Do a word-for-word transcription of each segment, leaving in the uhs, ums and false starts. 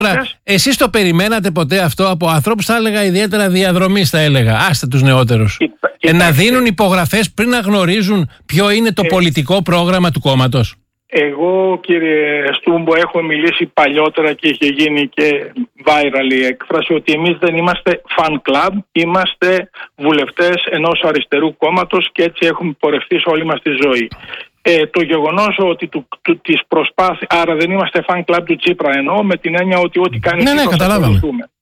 Εσείς το περιμένατε ποτέ αυτό από ανθρώπους, θα έλεγα ιδιαίτερα διαδρομής, θα έλεγα, άστε τους νεότερους, ε, να δίνουν υπογραφές πριν να γνωρίζουν ποιο είναι το ε, πολιτικό πρόγραμμα του κόμματος? Εγώ, κύριε Στούμπο, έχω μιλήσει παλιότερα και είχε γίνει και viral η έκφραση ότι εμείς δεν είμαστε fan club, είμαστε βουλευτές ενός αριστερού κόμματος και έτσι έχουμε πορευτεί σε όλη μας τη ζωή. Ε, το γεγονός ότι του, του, της προσπάθειας, άρα δεν είμαστε fan club του Τσίπρα, εννοώ με την έννοια ότι ό,τι κάνει ναι, ναι, καταλάβαμε.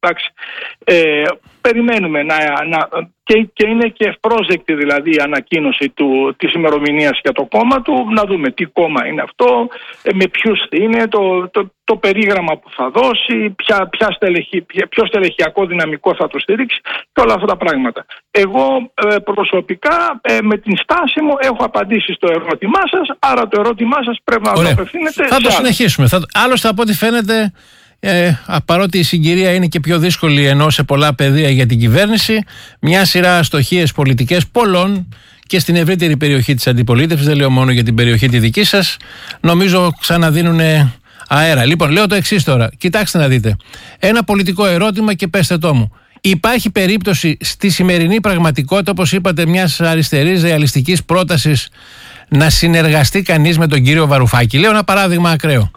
Ε, περιμένουμε να, να, και, και είναι και ευπρόσδεκτη δηλαδή η ανακοίνωση του, της ημερομηνίας για το κόμμα του, να δούμε τι κόμμα είναι αυτό, ε, με ποιους είναι, το, το, το περίγραμμα που θα δώσει, ποια, ποια στελεχη, ποιο στελεχειακό δυναμικό θα το στηρίξει και όλα αυτά τα πράγματα. Εγώ ε, προσωπικά ε, με την στάση μου έχω απαντήσει στο ερώτημά σας, άρα το ερώτημά σας πρέπει να Ωραία. το απευθύνετε. Θα το συνεχίσουμε. Θα, άλλωστε από ό,τι φαίνεται, Ε, παρότι η συγκυρία είναι και πιο δύσκολη ενώ σε πολλά πεδία για την κυβέρνηση, μια σειρά αστοχίες πολιτικές πολλών και στην ευρύτερη περιοχή της αντιπολίτευσης, δεν λέω μόνο για την περιοχή τη δική σας, νομίζω ξαναδίνουν αέρα. Λοιπόν, λέω το εξής τώρα, κοιτάξτε να δείτε, ένα πολιτικό ερώτημα και πέστε το μου. Υπάρχει περίπτωση στη σημερινή πραγματικότητα, όπως είπατε, μιας αριστερής ρεαλιστικής πρότασης να συνεργαστεί κανείς με τον κύριο Βαρουφάκη? Λέω ένα παράδειγμα ακραίο.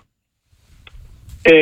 Ε,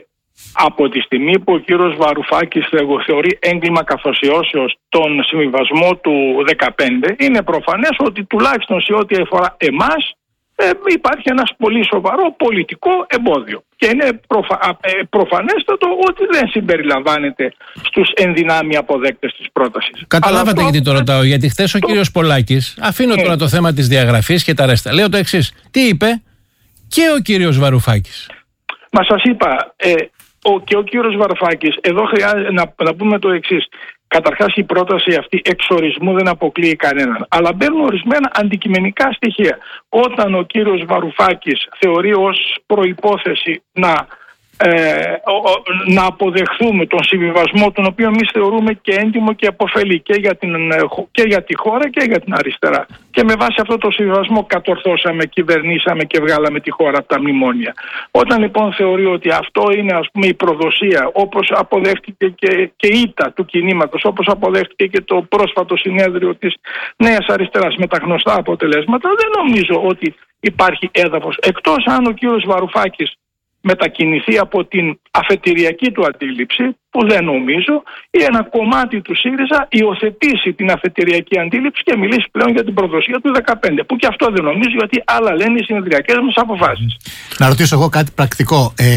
από τη στιγμή που ο κύριος Βαρουφάκης θεωρεί έγκλημα καθοσιώσεως τον συμβιβασμό του δεκαπέντε, είναι προφανές ότι τουλάχιστον σε ό,τι αφορά εμάς ε, υπάρχει ένας πολύ σοβαρό πολιτικό εμπόδιο. Και είναι προφα... ε, προφανέστατο ότι δεν συμπεριλαμβάνεται στους ενδυνάμει αποδέκτες της πρότασης. Καταλάβατε αυτό... γιατί το ρωτάω? Γιατί χθες το... ο κύριος Πολάκης, αφήνω τώρα ε. το θέμα της διαγραφής και τα ρέστα, λέω το εξής, τι είπε και ο κύριος Βαρουφάκης? Μα σας είπα, ε, ο, και ο κύριος Βαρουφάκης, εδώ χρειάζεται να, να πούμε το εξής. Καταρχάς η πρόταση αυτή εξορισμού δεν αποκλείει κανέναν. Αλλά μπαίνουν ορισμένα αντικειμενικά στοιχεία. Όταν ο κύριος Βαρουφάκης θεωρεί ως προϋπόθεση να, ε, ο, ο, να αποδεχθούμε τον συμβιβασμό, τον οποίο εμείς θεωρούμε και έντιμο και αποφελή και για, την, και για τη χώρα και για την αριστερά. Και με βάση αυτό το συμβιβασμό κατορθώσαμε, κυβερνήσαμε και βγάλαμε τη χώρα από τα μνημόνια. Όταν λοιπόν θεωρεί ότι αυτό είναι, ας πούμε, η προδοσία, όπως αποδέχτηκε και, και η ήττα του κινήματος, όπως αποδέχτηκε και το πρόσφατο συνέδριο της Νέας Αριστεράς με τα γνωστά αποτελέσματα, δεν νομίζω ότι υπάρχει έδαφος. Εκτός αν ο κύριος Βαρουφάκης μετακινηθεί από την αφετηριακή του αντίληψη, που δεν νομίζω, ή ένα κομμάτι του ΣΥΡΙΖΑ υιοθετήσει την αφετηριακή αντίληψη και μιλήσει πλέον για την προδοσία του δεκαπέντε. Που και αυτό δεν νομίζω, γιατί άλλα λένε οι συνεδριακές μας αποφάσεις. Να ρωτήσω εγώ κάτι πρακτικό. Ε,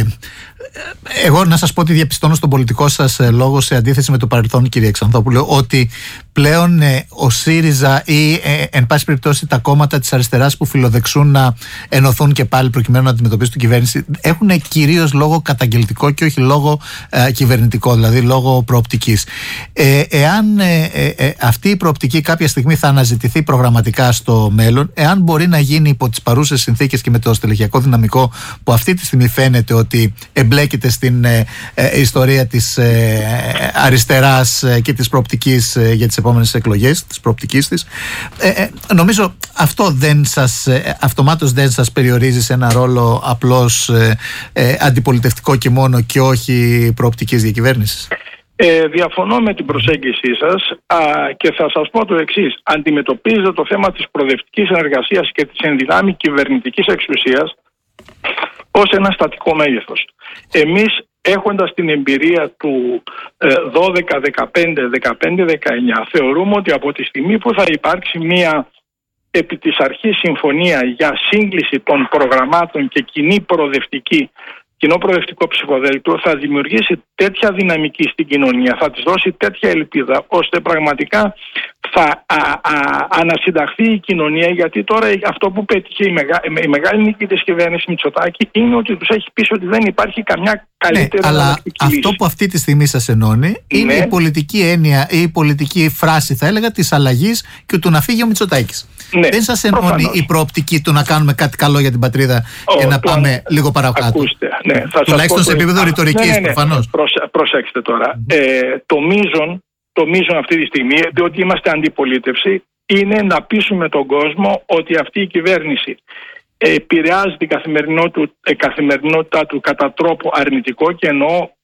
εγώ να σας πω ότι διαπιστώνω στον πολιτικό σας λόγο, σε αντίθεση με το παρελθόν, κύριε Ξανθόπουλο, ότι πλέον ε, ο ΣΥΡΙΖΑ ή ε, εν πάση περιπτώσει τα κόμματα της αριστεράς που φιλοδεξούν να ενωθούν και πάλι προκειμένου να αντιμετωπίσουν την κυβέρνηση, έχουν κυρίως λόγο καταγγελτικό και όχι λόγο ε, κυβερνητικό, δηλαδή λόγω προοπτικής. Ε, εάν ε, ε, ε, αυτή η προοπτική κάποια στιγμή θα αναζητηθεί προγραμματικά στο μέλλον, εάν μπορεί να γίνει υπό τις παρούσες συνθήκες και με το στελεχειακό δυναμικό που αυτή τη στιγμή φαίνεται ότι εμπλέκεται στην ε, ε, ιστορία της ε, αριστεράς ε, και της προοπτικής ε, για τις επόμενες εκλογές, της προοπτικής της, ε, ε, νομίζω αυτό δεν σας, ε, αυτομάτως δεν σας περιορίζει σε ένα ρόλο απλώς ε, ε, αντιπολιτευτικό και μόνο και όχι προοπτικής διακυβέρνησης? Ε, διαφωνώ με την προσέγγιση σας α, και θα σας πω το εξής. Αντιμετωπίζετε το θέμα της προοδευτικής συνεργασίας και της ενδυνάμει κυβερνητικής εξουσίας ως ένα στατικό μέγεθος. Εμείς, έχοντας την εμπειρία του ε, δώδεκα, δεκαπέντε, δεκαπέντε, δεκαεννιά, θεωρούμε ότι από τη στιγμή που θα υπάρξει μία επί της αρχής συμφωνία για σύγκληση των προγραμμάτων και κοινή προοδευτική κοινό προοδευτικό ψηφοδέλτιο, θα δημιουργήσει τέτοια δυναμική στην κοινωνία, θα της δώσει τέτοια ελπίδα, ώστε πραγματικά θα α, α, ανασυνταχθεί η κοινωνία, γιατί τώρα αυτό που πέτυχε η, μεγα, η μεγάλη νίκη της κυβέρνησης Μητσοτάκη είναι ότι τους έχει πείσει ότι δεν υπάρχει καμιά καλύτερη ναι, αλλά λύση. Αυτό που αυτή τη στιγμή σας ενώνει είναι ναι. η πολιτική έννοια ή η πολιτική φράση, θα έλεγα, της αλλαγής και του να φύγει ο Μητσοτάκης. Ναι, δεν σας ενώνει προφανώς η προοπτική του να κάνουμε κάτι καλό για την πατρίδα oh, και να πάμε αν... λίγο παρακάτω? Ακούστε, ναι, θα τουλάχιστον σε επίπεδο ρητορικής, ναι, ναι, ναι, προφανώς. Προσε, προσέξτε τώρα. Mm-hmm. Ε, το μείζον Το μείζον αυτή τη στιγμή, διότι είμαστε αντιπολίτευση, είναι να πείσουμε τον κόσμο ότι αυτή η κυβέρνηση επηρεάζει την καθημερινότητα του κατά τρόπο αρνητικό, και εννοώ